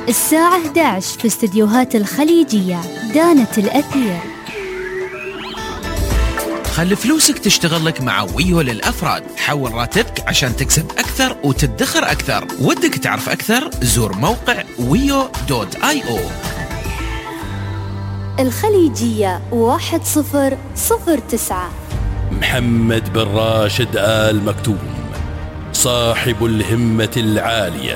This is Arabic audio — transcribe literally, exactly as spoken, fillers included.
الساعة إحدى عشر في استديوهات الخليجية. دانت الأثير. خلي فلوسك تشتغل لك مع ويو للأفراد. حول راتبك عشان تكسب أكثر وتدخر أكثر. ودك تعرف أكثر؟ زور موقع ويو دوت آي أو. الخليجية واحد صفر صفر تسعة. محمد بن راشد آل مكتوم، صاحب الهمة العالية.